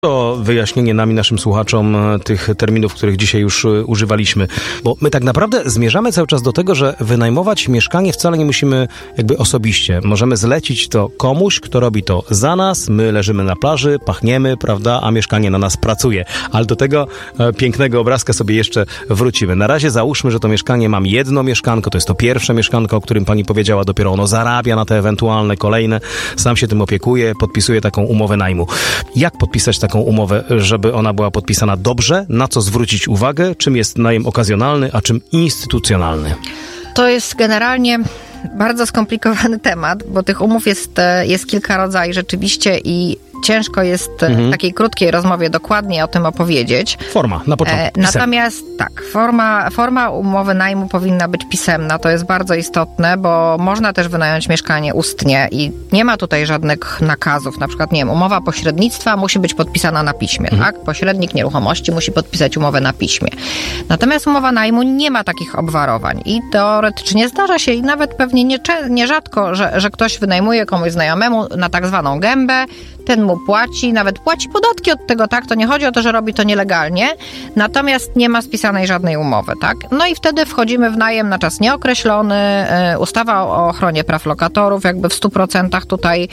O wyjaśnienie nam i naszym słuchaczom tych terminów, których dzisiaj już używaliśmy. Bo my tak naprawdę zmierzamy cały czas do tego, że wynajmować mieszkanie wcale nie musimy jakby osobiście. Możemy zlecić to komuś, kto robi to za nas. My leżymy na plaży, pachniemy, prawda, a mieszkanie na nas pracuje. Ale do tego pięknego obrazka sobie jeszcze wrócimy. Na razie załóżmy, że to mieszkanie mam jedno mieszkanko, to jest to pierwsze mieszkanko, o którym pani powiedziała, dopiero ono zarabia na te ewentualne kolejne. Sam się tym opiekuje, podpisuje taką umowę najmu. Jak podpisać taką umowę, żeby ona była podpisana dobrze? Na co zwrócić uwagę? Czym jest najem okazjonalny, a czym instytucjonalny? To jest generalnie bardzo skomplikowany temat, bo tych umów jest kilka rodzajów rzeczywiście i ciężko jest w takiej krótkiej rozmowie dokładnie o tym opowiedzieć. Forma, na początku. Natomiast tak, forma umowy najmu powinna być pisemna. To jest bardzo istotne, bo można też wynająć mieszkanie ustnie i nie ma tutaj żadnych nakazów. Na przykład, nie wiem, umowa pośrednictwa musi być podpisana na piśmie, tak? Pośrednik nieruchomości musi podpisać umowę na piśmie. Natomiast umowa najmu nie ma takich obwarowań i teoretycznie zdarza się i nawet pewnie nierzadko, że ktoś wynajmuje komuś znajomemu na tak zwaną gębę, ten mu płaci, nawet płaci podatki od tego, tak? To nie chodzi o to, że robi to nielegalnie, natomiast nie ma spisanej żadnej umowy, tak? No i wtedy wchodzimy w najem na czas nieokreślony, ustawa o ochronie praw lokatorów jakby w 100% tutaj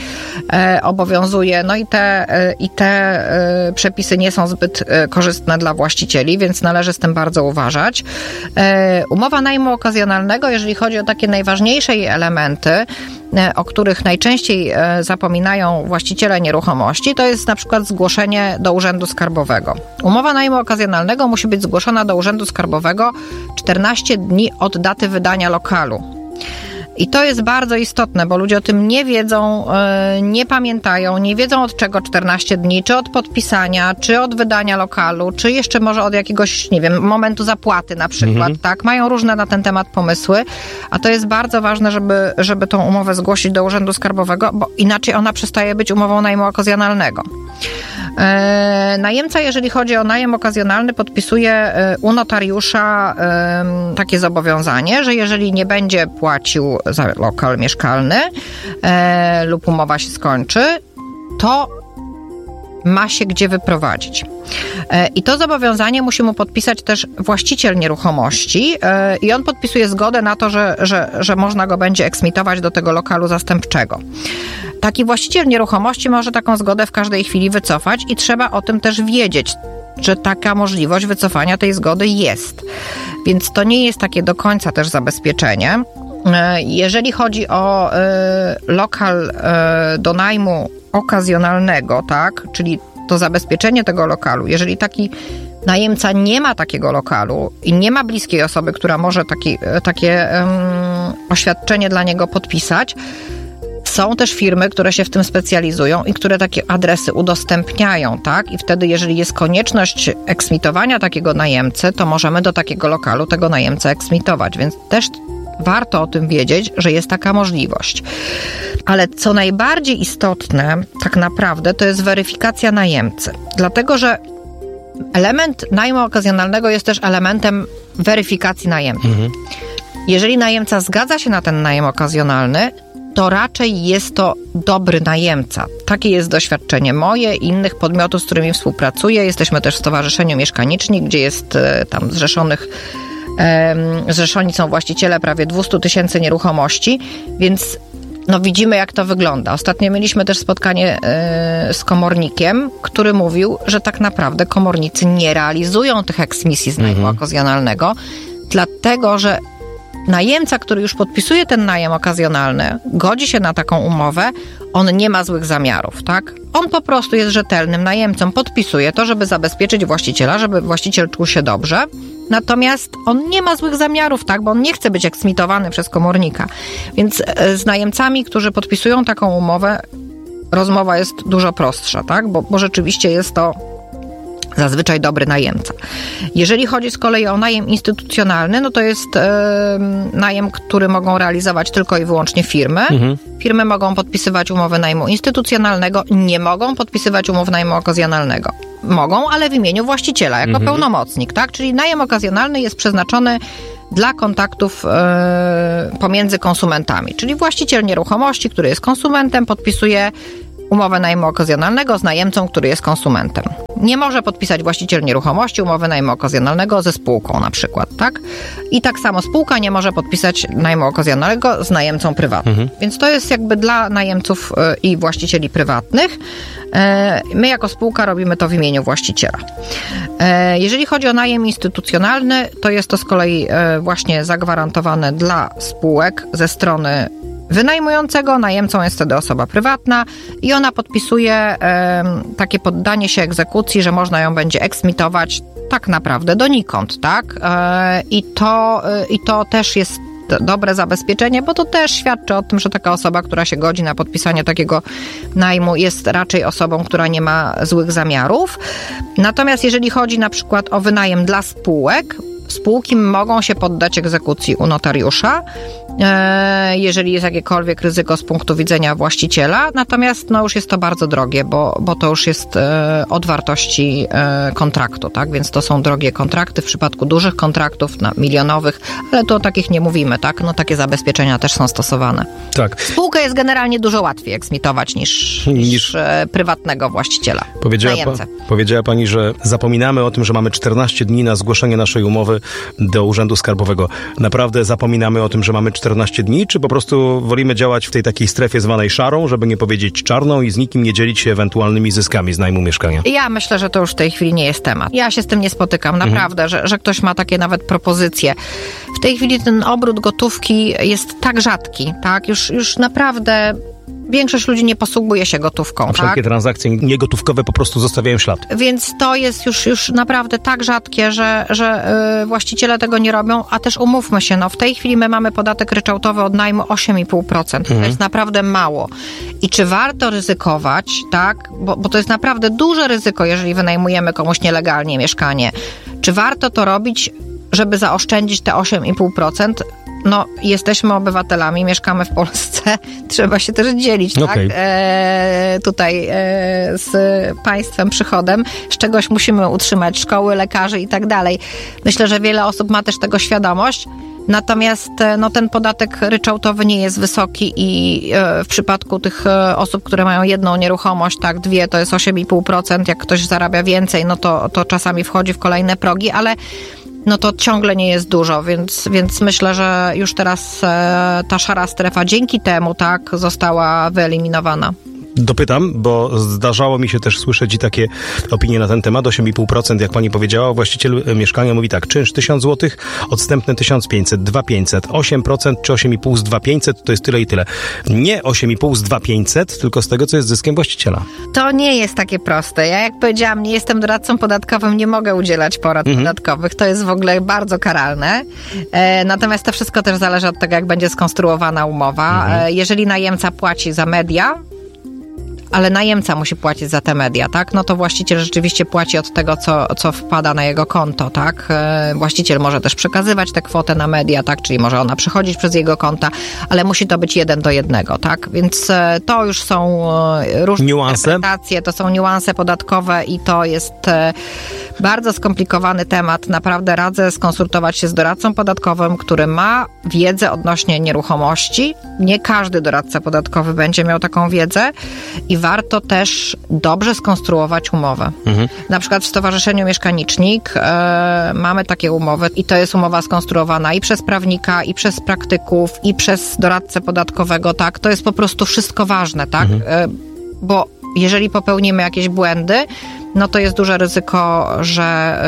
obowiązuje, no i te przepisy nie są zbyt korzystne dla właścicieli, więc należy z tym bardzo uważać. Umowa najmu okazjonalnego, jeżeli chodzi o takie najważniejsze jej elementy, o których najczęściej zapominają właściciele nieruchomości, to jest na przykład zgłoszenie do Urzędu Skarbowego. Umowa najmu okazjonalnego musi być zgłoszona do Urzędu Skarbowego 14 dni od daty wydania lokalu. I to jest bardzo istotne, bo ludzie o tym nie wiedzą, nie pamiętają, nie wiedzą od czego 14 dni, czy od podpisania, czy od wydania lokalu, czy jeszcze może od jakiegoś, nie wiem, momentu zapłaty na przykład, tak? Mają różne na ten temat pomysły, a to jest bardzo ważne, żeby tą umowę zgłosić do Urzędu Skarbowego, bo inaczej ona przestaje być umową najmu okazjonalnego. Najemca, jeżeli chodzi o najem okazjonalny, podpisuje u notariusza takie zobowiązanie, że jeżeli nie będzie płacił za lokal mieszkalny lub umowa się skończy, to ma się gdzie wyprowadzić. I to zobowiązanie musi mu podpisać też właściciel nieruchomości i on podpisuje zgodę na to, że można go będzie eksmitować do tego lokalu zastępczego. Taki właściciel nieruchomości może taką zgodę w każdej chwili wycofać i trzeba o tym też wiedzieć, że taka możliwość wycofania tej zgody jest. Więc to nie jest takie do końca też zabezpieczenie. Jeżeli chodzi o lokal do najmu okazjonalnego, tak, czyli to zabezpieczenie tego lokalu, jeżeli taki najemca nie ma takiego lokalu i nie ma bliskiej osoby, która może takie oświadczenie dla niego podpisać, są też firmy, które się w tym specjalizują i które takie adresy udostępniają, tak? I wtedy, jeżeli jest konieczność eksmitowania takiego najemcy, to możemy do takiego lokalu tego najemcę eksmitować, więc też warto o tym wiedzieć, że jest taka możliwość. Ale co najbardziej istotne tak naprawdę to jest weryfikacja najemcy. Dlatego, że element najmu okazjonalnego jest też elementem weryfikacji najemcy. Jeżeli najemca zgadza się na ten najem okazjonalny, to raczej jest to dobry najemca. Takie jest doświadczenie moje i innych podmiotów, z którymi współpracuję. Jesteśmy też w Stowarzyszeniu Mieszkaniczni, gdzie jest tam zrzeszoni są właściciele prawie 200 000 nieruchomości, więc no widzimy, jak to wygląda. Ostatnio mieliśmy też spotkanie z komornikiem, który mówił, że tak naprawdę komornicy nie realizują tych eksmisji z najmu okazjonalnego, dlatego, że najemca, który już podpisuje ten najem okazjonalny, godzi się na taką umowę, on nie ma złych zamiarów, tak? On po prostu jest rzetelnym najemcą, podpisuje to, żeby zabezpieczyć właściciela, żeby właściciel czuł się dobrze, natomiast on nie ma złych zamiarów, tak? Bo on nie chce być eksmitowany przez komornika. Więc z najemcami, którzy podpisują taką umowę, rozmowa jest dużo prostsza, tak? Bo rzeczywiście jest to zazwyczaj dobry najemca. Jeżeli chodzi z kolei o najem instytucjonalny, no to jest najem, który mogą realizować tylko i wyłącznie firmy. Firmy mogą podpisywać umowy najmu instytucjonalnego, nie mogą podpisywać umów najmu okazjonalnego. Mogą, ale w imieniu właściciela, jako pełnomocnik, tak? Czyli najem okazjonalny jest przeznaczony dla kontaktów pomiędzy konsumentami. Czyli właściciel nieruchomości, który jest konsumentem, podpisuje umowę najmu okazjonalnego z najemcą, który jest konsumentem. Nie może podpisać właściciel nieruchomości umowy najmu okazjonalnego ze spółką na przykład, tak? I tak samo spółka nie może podpisać najmu okazjonalnego z najemcą prywatnym. Więc to jest jakby dla najemców i właścicieli prywatnych. My jako spółka robimy to w imieniu właściciela. Jeżeli chodzi o najem instytucjonalny, to jest to z kolei właśnie zagwarantowane dla spółek ze strony wynajmującego, najemcą jest wtedy osoba prywatna i ona podpisuje takie poddanie się egzekucji, że można ją będzie eksmitować tak naprawdę donikąd, tak? I to też jest dobre zabezpieczenie, bo to też świadczy o tym, że taka osoba, która się godzi na podpisanie takiego najmu, jest raczej osobą, która nie ma złych zamiarów. Natomiast jeżeli chodzi na przykład o wynajem dla spółek, spółki mogą się poddać egzekucji u notariusza, jeżeli jest jakiekolwiek ryzyko z punktu widzenia właściciela, natomiast już jest to bardzo drogie, bo to już jest od wartości kontraktu, tak? Więc to są drogie kontrakty w przypadku dużych kontraktów, milionowych, ale tu o takich nie mówimy, tak? Takie zabezpieczenia też są stosowane. Tak. Spółkę jest generalnie dużo łatwiej eksmitować niż prywatnego właściciela. Powiedziała pani, że zapominamy o tym, że mamy 14 dni na zgłoszenie naszej umowy do Urzędu Skarbowego. Naprawdę zapominamy o tym, że mamy 14 dni, czy po prostu wolimy działać w tej takiej strefie zwanej szarą, żeby nie powiedzieć czarną i z nikim nie dzielić się ewentualnymi zyskami z najmu mieszkania? Ja myślę, że to już w tej chwili nie jest temat. Ja się z tym nie spotykam, naprawdę, że ktoś ma takie nawet propozycje. W tej chwili ten obrót gotówki jest tak rzadki, tak? Już naprawdę większość ludzi nie posługuje się gotówką. A wszelkie transakcje niegotówkowe po prostu zostawiają ślad. Więc to jest już naprawdę tak rzadkie, że właściciele tego nie robią, a też umówmy się, w tej chwili my mamy podatek ryczałtowy od najmu 8,5%. To jest naprawdę mało. I czy warto ryzykować, tak? Bo to jest naprawdę duże ryzyko, jeżeli wynajmujemy komuś nielegalnie mieszkanie. Czy warto to robić, żeby zaoszczędzić te 8,5%? Jesteśmy obywatelami, mieszkamy w Polsce, trzeba się też dzielić, tak? Tutaj z państwem, przychodem, z czegoś musimy utrzymać szkoły, lekarzy i tak dalej. Myślę, że wiele osób ma też tego świadomość. Natomiast ten podatek ryczałtowy nie jest wysoki i w przypadku tych osób, które mają jedną nieruchomość, tak, dwie, to jest 8,5%. Jak ktoś zarabia więcej, to czasami wchodzi w kolejne progi, ale to ciągle nie jest dużo, więc myślę, że już teraz ta szara strefa dzięki temu, tak, została wyeliminowana. Dopytam, bo zdarzało mi się też słyszeć i takie opinie na ten temat. 8,5%, jak pani powiedziała, właściciel mieszkania mówi tak: czynsz 1000 zł, odstępne 1500, 2500, 8% czy 8,5 z 2500 to jest tyle i tyle. Nie 8,5 z 2500, tylko z tego, co jest zyskiem właściciela. To nie jest takie proste. Ja, jak powiedziałam, nie jestem doradcą podatkowym, nie mogę udzielać porad podatkowych. To jest w ogóle bardzo karalne. Natomiast to wszystko też zależy od tego, jak będzie skonstruowana umowa. Jeżeli najemca płaci za media, ale najemca musi płacić za te media, tak? To właściciel rzeczywiście płaci od tego, co wpada na jego konto, tak? Właściciel może też przekazywać tę kwotę na media, tak? Czyli może ona przechodzić przez jego konta, ale musi to być 1:1, tak? Więc to już są różne interpretacje, to są niuanse podatkowe i to jest bardzo skomplikowany temat. Naprawdę radzę skonsultować się z doradcą podatkowym, który ma wiedzę odnośnie nieruchomości. Nie każdy doradca podatkowy będzie miał taką wiedzę i warto też dobrze skonstruować umowę. Na przykład w Stowarzyszeniu Mieszkanicznik mamy takie umowy i to jest umowa skonstruowana i przez prawnika, i przez praktyków, i przez doradcę podatkowego, tak? To jest po prostu wszystko ważne, tak? Bo jeżeli popełnimy jakieś błędy, to jest duże ryzyko, że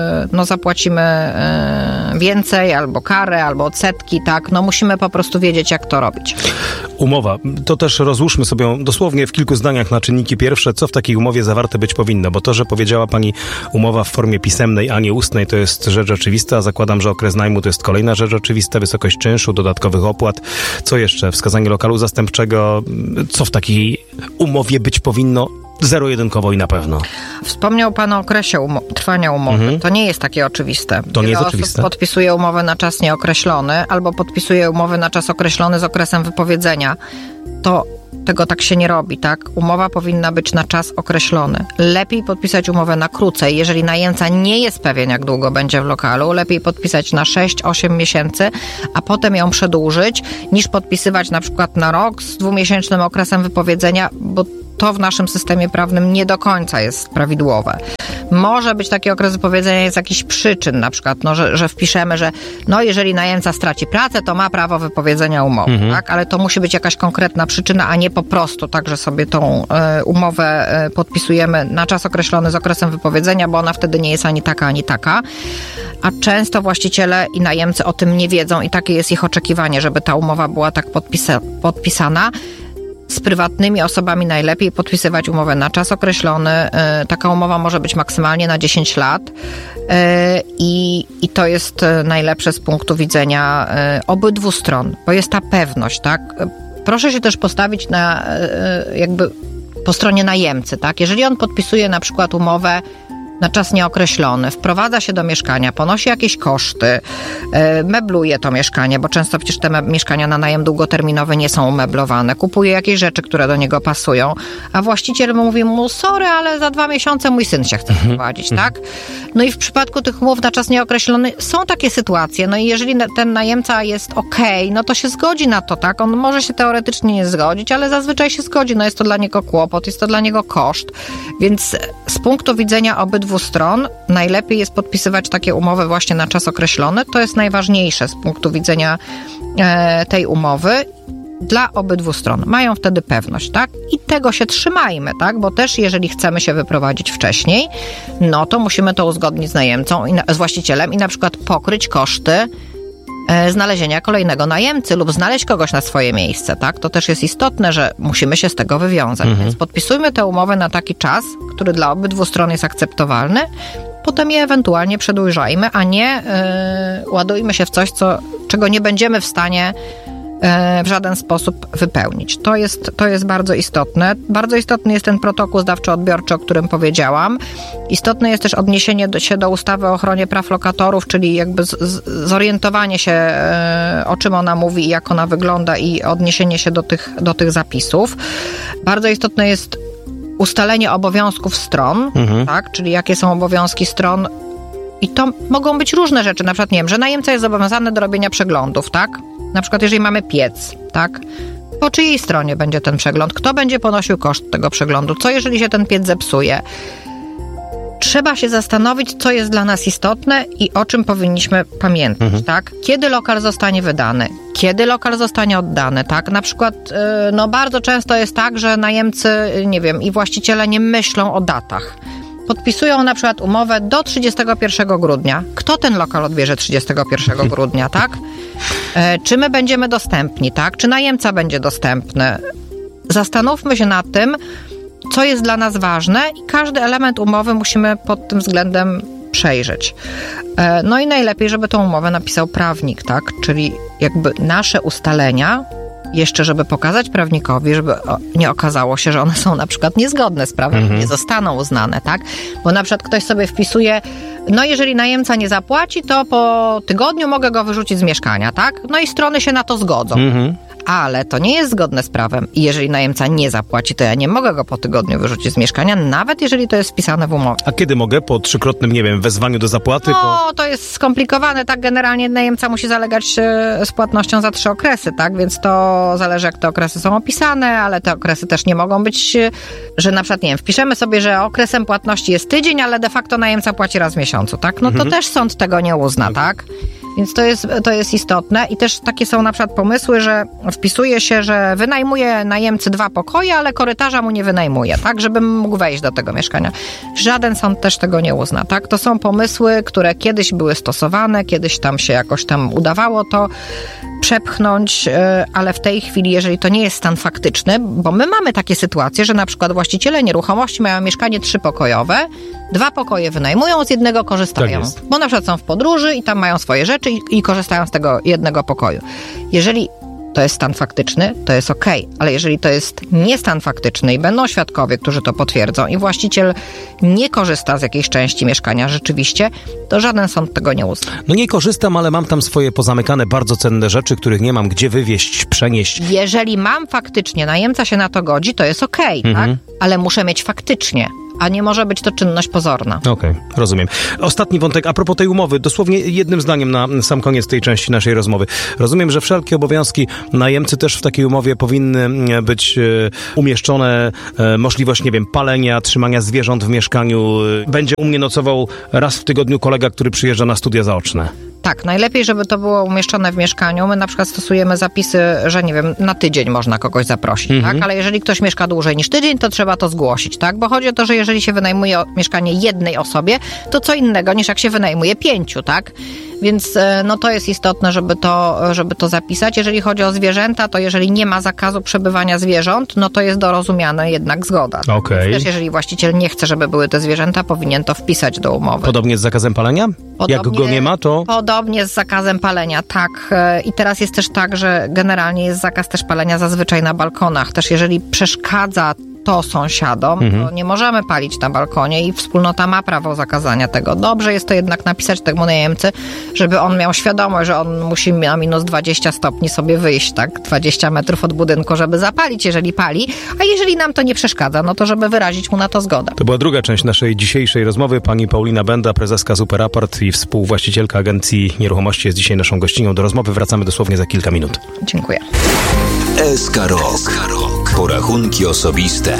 zapłacimy więcej, albo karę, albo odsetki, tak? Musimy po prostu wiedzieć, jak to robić. Umowa. To też rozłóżmy sobie dosłownie w kilku zdaniach na czynniki pierwsze, co w takiej umowie zawarte być powinno, bo to, że powiedziała pani umowa w formie pisemnej, a nie ustnej, to jest rzecz oczywista. Zakładam, że okres najmu to jest kolejna rzecz oczywista, wysokość czynszu, dodatkowych opłat. Co jeszcze? Wskazanie lokalu zastępczego. Co w takiej umowie być powinno? Zero-jedynkowo i na pewno. Wspomniał pan o okresie trwania umowy. To nie jest takie oczywiste. To nie jest oczywiste. Podpisuje umowę na czas nieokreślony albo podpisuje umowę na czas określony z okresem wypowiedzenia. To tego tak się nie robi, tak? Umowa powinna być na czas określony. Lepiej podpisać umowę na krócej. Jeżeli najemca nie jest pewien, jak długo będzie w lokalu, lepiej podpisać na 6-8 miesięcy, a potem ją przedłużyć, niż podpisywać na przykład na rok z 2-miesięcznym okresem wypowiedzenia, bo to w naszym systemie prawnym nie do końca jest prawidłowe. Może być taki okres wypowiedzenia z jakichś przyczyn, na przykład, że wpiszemy, że jeżeli najemca straci pracę, to ma prawo wypowiedzenia umowy, tak? Ale to musi być jakaś konkretna przyczyna, a nie po prostu tak, że sobie tą umowę podpisujemy na czas określony z okresem wypowiedzenia, bo ona wtedy nie jest ani taka, ani taka. A często właściciele i najemcy o tym nie wiedzą i takie jest ich oczekiwanie, żeby ta umowa była tak podpisana. Z prywatnymi osobami najlepiej podpisywać umowę na czas określony. Taka umowa może być maksymalnie na 10 lat i to jest najlepsze z punktu widzenia obydwu stron, bo jest ta pewność, tak? Proszę się też postawić po stronie najemcy, tak? Jeżeli on podpisuje na przykład umowę na czas nieokreślony, wprowadza się do mieszkania, ponosi jakieś koszty, mebluje to mieszkanie, bo często przecież te mieszkania na najem długoterminowy nie są umeblowane, kupuje jakieś rzeczy, które do niego pasują, a właściciel mówi mu, sorry, ale za 2 miesiące mój syn się chce wprowadzić, tak? No i w przypadku tych umów na czas nieokreślony są takie sytuacje, no i jeżeli ten najemca jest okej, no to się zgodzi na to, tak? On może się teoretycznie nie zgodzić, ale zazwyczaj się zgodzi, no jest to dla niego kłopot, jest to dla niego koszt, więc z punktu widzenia obydwu stron najlepiej jest podpisywać takie umowy właśnie na czas określony. To jest najważniejsze z punktu widzenia tej umowy dla obydwu stron. Mają wtedy pewność, tak? I tego się trzymajmy, tak? Bo też jeżeli chcemy się wyprowadzić wcześniej, no to musimy to uzgodnić z najemcą, z właścicielem i na przykład pokryć koszty znalezienia kolejnego najemcy lub znaleźć kogoś na swoje miejsce, tak? To też jest istotne, że musimy się z tego wywiązać. Więc podpisujmy tę umowę na taki czas, który dla obydwu stron jest akceptowalny, potem je ewentualnie przedłużajmy, a nie ładujmy się w coś, czego nie będziemy w stanie w żaden sposób wypełnić. To jest bardzo istotne. Bardzo istotny jest ten protokół zdawczo-odbiorczy, o którym powiedziałam. Istotne jest też odniesienie się do ustawy o ochronie praw lokatorów, czyli jakby zorientowanie się, o czym ona mówi i jak ona wygląda i odniesienie się do tych zapisów. Bardzo istotne jest ustalenie obowiązków stron, tak? Czyli jakie są obowiązki stron. I to mogą być różne rzeczy, na przykład, nie wiem, że najemca jest zobowiązany do robienia przeglądów, tak? Na przykład, jeżeli mamy piec, tak? Po czyjej stronie będzie ten przegląd? Kto będzie ponosił koszt tego przeglądu? Co jeżeli się ten piec zepsuje? Trzeba się zastanowić, co jest dla nas istotne i o czym powinniśmy pamiętać, tak? Kiedy lokal zostanie wydany? Kiedy lokal zostanie oddany, tak? Na przykład, bardzo często jest tak, że najemcy, nie wiem, i właściciele nie myślą o datach. Podpisują na przykład umowę do 31 grudnia. Kto ten lokal odbierze 31 grudnia, tak? Czy my będziemy dostępni, tak? Czy najemca będzie dostępny? Zastanówmy się nad tym, co jest dla nas ważne i każdy element umowy musimy pod tym względem przejrzeć. No i najlepiej, żeby tą umowę napisał prawnik, tak? Czyli jakby nasze ustalenia, jeszcze żeby pokazać prawnikowi, żeby nie okazało się, że one są na przykład niezgodne z prawem, nie zostaną uznane, tak? Bo na przykład ktoś sobie wpisuje, jeżeli najemca nie zapłaci, to po tygodniu mogę go wyrzucić z mieszkania, tak? No i strony się na to zgodzą. Ale to nie jest zgodne z prawem i jeżeli najemca nie zapłaci, to ja nie mogę go po tygodniu wyrzucić z mieszkania, nawet jeżeli to jest wpisane w umowie. A kiedy mogę? Po 3-krotnym, nie wiem, wezwaniu do zapłaty? To jest skomplikowane, tak? Generalnie najemca musi zalegać z płatnością za 3 okresy, tak? Więc to zależy, jak te okresy są opisane, ale te okresy też nie mogą być, że na przykład, nie wiem, wpiszemy sobie, że okresem płatności jest tydzień, ale de facto najemca płaci raz w miesiącu, tak? No to też sąd tego nie uzna, tak? Więc to jest istotne i też takie są na przykład pomysły, że wpisuje się, że wynajmuje najemcy 2 pokoje, ale korytarza mu nie wynajmuje, tak, żeby mógł wejść do tego mieszkania. Żaden sąd też tego nie uzna, tak. To są pomysły, które kiedyś były stosowane, kiedyś tam się jakoś tam udawało to przepchnąć, ale w tej chwili, jeżeli to nie jest stan faktyczny, bo my mamy takie sytuacje, że na przykład właściciele nieruchomości mają mieszkanie 3-pokojowe, 2 pokoje wynajmują, z jednego korzystają. Tak, bo na przykład są w podróży i tam mają swoje rzeczy i korzystają z tego jednego pokoju. Jeżeli to jest stan faktyczny, to jest okej, ale jeżeli to jest nie stan faktyczny i będą świadkowie, którzy to potwierdzą i właściciel nie korzysta z jakiejś części mieszkania rzeczywiście, to żaden sąd tego nie uzna. No nie korzystam, ale mam tam swoje pozamykane bardzo cenne rzeczy, których nie mam gdzie wywieźć, przenieść. Jeżeli mam faktycznie, najemca się na to godzi, to jest okej, tak? Ale muszę mieć faktycznie. a nie może być to czynność pozorna. Okej, rozumiem. Ostatni wątek, a propos tej umowy, dosłownie jednym zdaniem na sam koniec tej części naszej rozmowy. Rozumiem, że wszelkie obowiązki najemcy też w takiej umowie powinny być umieszczone, możliwość, nie wiem, palenia, trzymania zwierząt w mieszkaniu. Będzie u mnie nocował raz w tygodniu kolega, który przyjeżdża na studia zaoczne. Tak, najlepiej, żeby to było umieszczone w mieszkaniu. My na przykład stosujemy zapisy, że nie wiem, na tydzień można kogoś zaprosić, tak? Ale jeżeli ktoś mieszka dłużej niż tydzień, to trzeba to zgłosić, tak? Bo chodzi o to, że jeżeli się wynajmuje mieszkanie jednej osobie, to co innego niż jak się wynajmuje 5, tak? Więc no to jest istotne, żeby to zapisać. Jeżeli chodzi o zwierzęta, to jeżeli nie ma zakazu przebywania zwierząt, no to jest dorozumiana jednak zgoda. Okej. Też jeżeli właściciel nie chce, żeby były te zwierzęta, powinien to wpisać do umowy. Podobnie z zakazem palenia? Jak go nie ma, to... Podobnie z zakazem palenia, tak. I teraz jest też tak, że generalnie jest zakaz też palenia zazwyczaj na balkonach. Też jeżeli przeszkadza to sąsiadom, to nie możemy palić na balkonie i wspólnota ma prawo zakazania tego. Dobrze jest to jednak napisać temu najemcy, żeby on miał świadomość, że on musi na minus 20 stopni sobie wyjść, tak? 20 metrów od budynku, żeby zapalić, jeżeli pali, a jeżeli nam to nie przeszkadza, no to żeby wyrazić mu na to zgodę. To była druga część naszej dzisiejszej rozmowy. Pani Paulina Benda, prezeska Superapart i współwłaścicielka Agencji Nieruchomości jest dzisiaj naszą gościnią. Do rozmowy wracamy dosłownie za kilka minut. Dziękuję. SK Rok. Porachunki osobiste.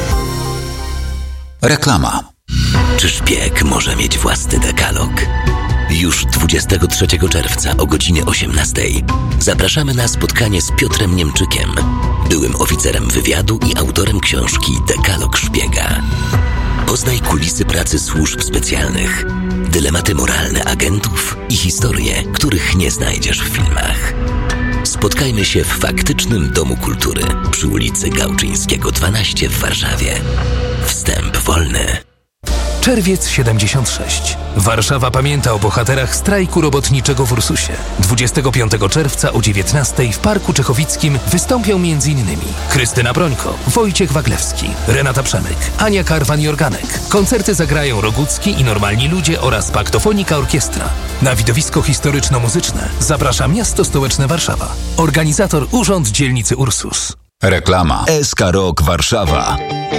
Reklama. Czy szpieg może mieć własny dekalog? Już 23 czerwca o godzinie 18 zapraszamy na spotkanie z Piotrem Niemczykiem, byłym oficerem wywiadu i autorem książki Dekalog szpiega. Poznaj kulisy pracy służb specjalnych, dylematy moralne agentów i historie, których nie znajdziesz w filmach. Spotkajmy się w faktycznym Domu Kultury przy ulicy Gałczyńskiego 12 w Warszawie. Wstęp wolny. Czerwiec 76. Warszawa pamięta o bohaterach strajku robotniczego w Ursusie. 25 czerwca o 19 w Parku Czechowickim wystąpią m.in. Krystyna Brońko, Wojciech Waglewski, Renata Przemyk, Ania Karwan-Jorganek. Koncerty zagrają Rogucki i Normalni Ludzie oraz Paktofonika Orkiestra. Na widowisko historyczno-muzyczne zaprasza Miasto Stołeczne Warszawa. Organizator Urząd Dzielnicy Ursus. Reklama. SK Rok Warszawa.